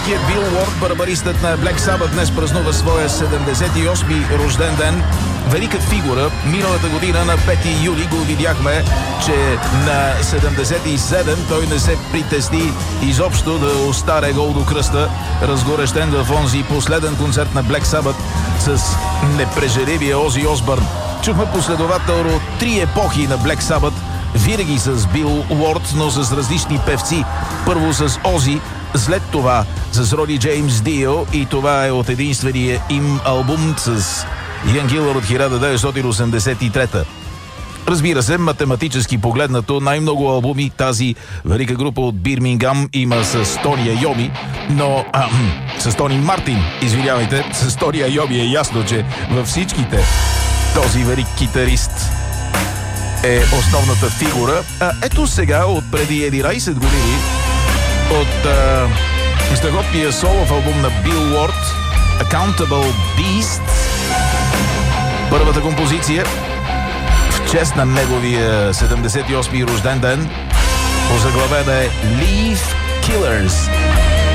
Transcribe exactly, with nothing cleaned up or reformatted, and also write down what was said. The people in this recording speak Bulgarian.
великият Бил Уорд, барабаристът на Black Sabbath, днес празнува своя седемдесет и осми рожден ден. Велика фигура. Миналата година на пети юли го видяхме, че на седемдесет и седем той не се притесни изобщо да остаре гол до кръста, разгорещен в онзи последен концерт на Black Sabbath с непрежеливия Ози Осбърн. Чухме последовател от три епохи на Black Sabbath, винаги с Бил Уорд, но с различни певци. Първо с Ози, след това с Роди Джеймс Дио, и това е от единствения им албум с Иан Гилър от хиляда деветстотин осемдесет и трета. Разбира се, математически погледнато, най-много албуми тази велика група от Бирмингам има с Тони Айоми, но а, с Тони Мартин, извинявайте, с Тони Айоми е ясно, че във всичките този велик китарист е основната фигура. А, ето сега, от преди единайсет години, от а, страхотния солов албум на Бил Уорд, Accountable Beast, първата композиция в чест на неговия седемдесет и осми рожден ден, озаглавена е Leaf Killers.